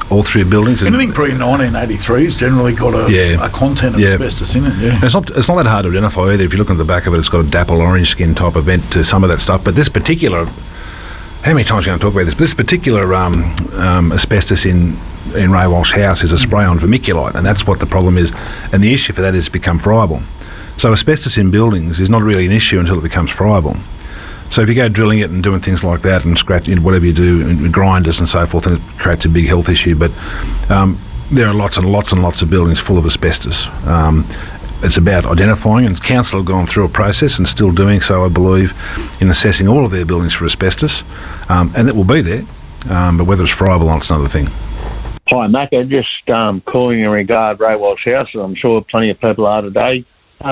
all through buildings. Anything pre-1983 has generally got a content of asbestos in it. Yeah, it's not that hard to identify either. If you look at the back of it, it's got a dapple orange skin type of vent to some of that stuff. But this particular, how many times are we going to talk about this? This particular asbestos in Ray Walsh House is a spray-on vermiculite, and that's what the problem is. And the issue for that is it's become friable. So asbestos in buildings is not really an issue until it becomes friable. So if you go drilling it and doing things like that and scratching, whatever you do, and grinders and so forth, and it creates a big health issue. But there are lots and lots and lots of buildings full of asbestos. It's about identifying, and council have gone through a process and still doing so, I believe, in assessing all of their buildings for asbestos, and it will be there. But whether it's friable or not, it's another thing. Hi, Macca. Just calling in regard Ray Walsh House. I'm sure plenty of people are today.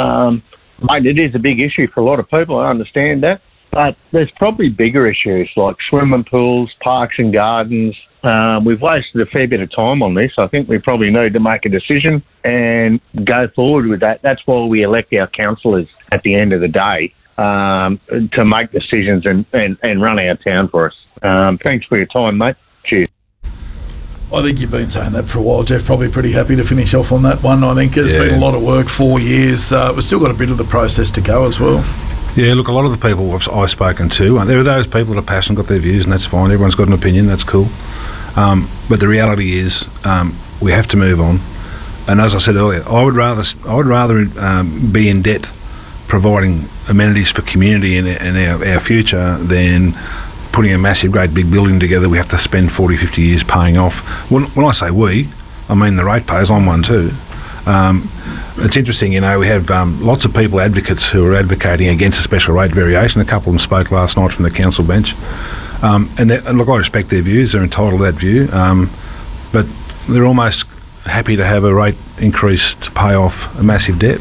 Mate, it is a big issue for a lot of people. I understand that. But there's probably bigger issues like swimming pools, parks and gardens. We've wasted a fair bit of time on this. I think we probably need to make a decision and go forward with that. That's why we elect our councillors at the end of the day, to make decisions and run our town for us. Thanks for your time, mate. Cheers. I think you've been saying that for a while, Jeff. Probably pretty happy to finish off on that one. I think there's been a lot of work, 4 years. We've still got a bit of the process to go as well. Yeah, look, a lot of the people I've spoken to, there are those people that are passionate, got their views, and that's fine. Everyone's got an opinion, that's cool. But the reality is, we have to move on. And as I said earlier, I would rather be in debt providing amenities for community and our future than putting a massive, great big building together we have to spend 40, 50 years paying off. When I say we, I mean the ratepayers. I'm one too. It's interesting, we have lots of people, advocates, who are advocating against a special rate variation. A couple of them spoke last night from the council bench. And look, I respect their views. They're entitled to that view. But they're almost happy to have a rate increase to pay off a massive debt.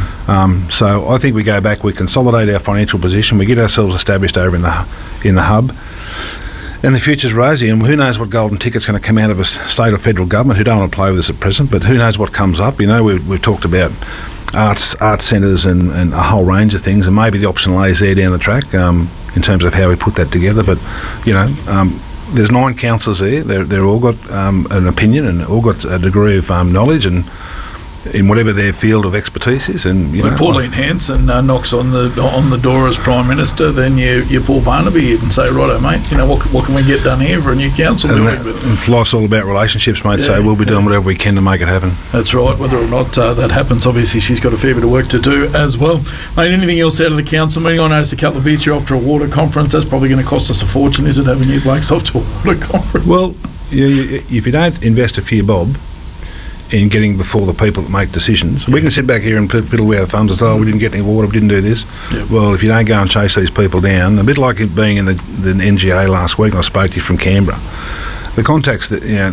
So I think we go back, we consolidate our financial position, we get ourselves established over in the hub. And the future's rosy, and who knows what golden ticket's going to come out of a state or federal government who don't want to play with us at present, but who knows what comes up. We've talked about arts centres and a whole range of things, and maybe the option lays there down the track in terms of how we put that together. But, there's 9 councillors there. They're all got an opinion and all got a degree of knowledge and in whatever their field of expertise is. And when Pauline Hanson knocks on the door as Prime Minister, then you pull Barnaby and say, righto, mate, what can we get done here for a new council building? And life's all about relationships, mate, so we'll be doing whatever we can to make it happen. That's right. Whether or not that happens, obviously she's got a fair bit of work to do as well. Mate, anything else out of the council meeting? I noticed a couple of beats you're off to a water conference. That's probably going to cost us a fortune, is it, having you blokes off to a water conference? Well, if you don't invest a few bob in getting before the people that make decisions. We can sit back here and fiddle with our thumbs and say, we didn't get any water, we didn't do this. Yep. Well, if you don't go and chase these people down, a bit like it being in the NGA last week, I spoke to you from Canberra. The contacts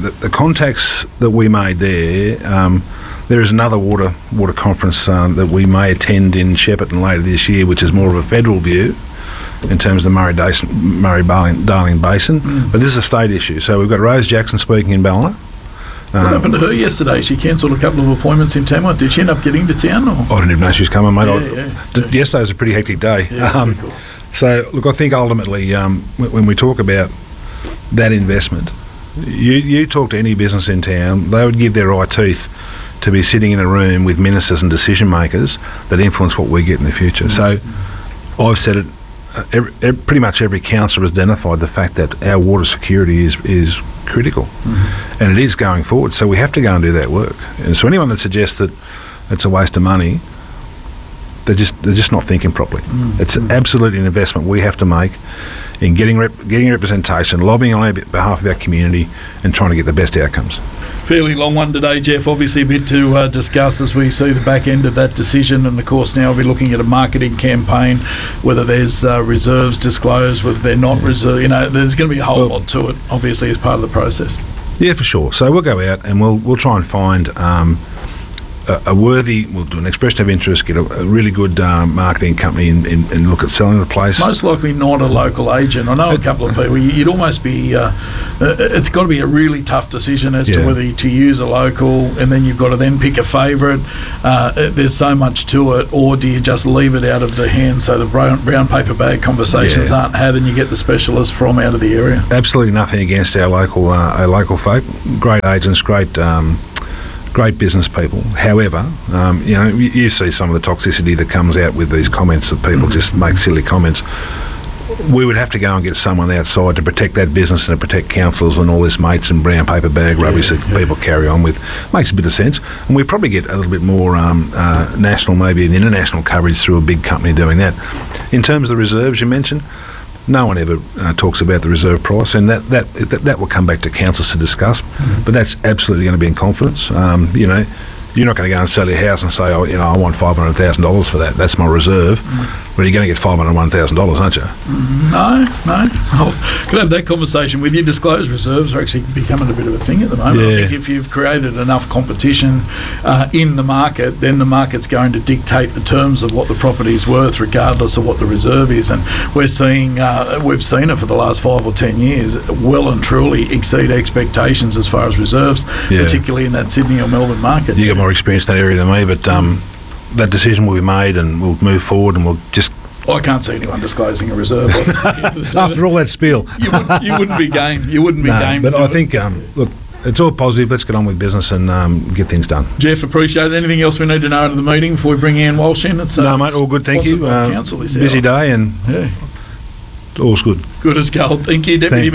that we made there is another water conference that we may attend in Shepparton later this year, which is more of a federal view in terms of the Murray-Darling Basin. But this is a state issue. So we've got Rose Jackson speaking in Ballina. What happened to her yesterday? She cancelled a couple of appointments in Tamworth. Did she end up getting to town? Or? I didn't even know she was coming, mate. Yesterday was a pretty hectic day. Cool. So, look, I think ultimately when we talk about that investment, you talk to any business in town, they would give their eye teeth to be sitting in a room with ministers and decision makers that influence what we get in the future. So I've said it, pretty much every councillor has identified the fact that our water security is critical, and it is going forward. So we have to go and do that work. And so anyone that suggests that it's a waste of money, they're just not thinking properly. It's absolutely an investment we have to make in getting representation, lobbying on behalf of our community, and trying to get the best outcomes. Fairly long one today, Jeff. Obviously a bit to discuss as we see the back end of that decision, and of course now we'll be looking at a marketing campaign, whether there's reserves disclosed, whether they're not reserved. There's going to be a whole lot to it, obviously, as part of the process. Yeah, for sure. So we'll go out and we'll try and find a worthy, we'll do an expression of interest, get a really good marketing company and look at selling the place. Most likely not a local agent. I know a couple of people. You'd almost be. It's got to be a really tough decision as to whether to use a local, and then you've got to then pick a favourite. There's so much to it, or do you just leave it out of the hands so the brown paper bag conversations aren't had, and you get the specialists from out of the area? Absolutely nothing against our local folk. Great agents, great business people. However, you see some of the toxicity that comes out with these comments that people just make silly comments. We would have to go and get someone outside to protect that business and to protect councils and all this mates and brown paper bag rubbish that people carry on with. Makes a bit of sense. And we probably get a little bit more national, maybe an international coverage through a big company doing that. In terms of the reserves you mentioned, no one ever talks about the reserve price, and that will come back to councils to discuss. But that's absolutely going to be in confidence. You're not going to go and sell your house and say, I want $500,000 for that. That's my reserve. Well, you're going to get $501,000, aren't you? No. Oh, could have that conversation with you. Disclosed reserves are actually becoming a bit of a thing at the moment. I think if you've created enough competition in the market, then the market's going to dictate the terms of what the property is worth, regardless of what the reserve is. And we've seen it for the last 5 or 10 years, well and truly exceed expectations as far as reserves, particularly in that Sydney or Melbourne market. You got more experience in that area than me, but that decision will be made and we'll move forward and we'll just... I can't see anyone disclosing a reserve. After all that spiel. You wouldn't be game. You wouldn't be game. But I think, look, it's all positive. Let's get on with business and get things done. Jeff, appreciate it. Anything else we need to know out of the meeting before we bring Ian Walsh in? No, mate, all good, thank you. Council this busy day and all's good. Good as gold. Thank you, Deputy